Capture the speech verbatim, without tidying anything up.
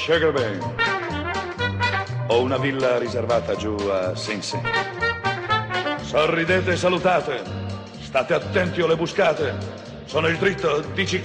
Sugar Bang. Ho una villa riservata giù a Sing Sing. Sorridete e salutate. State attenti o le buscate. Sono il dritto di Chicago.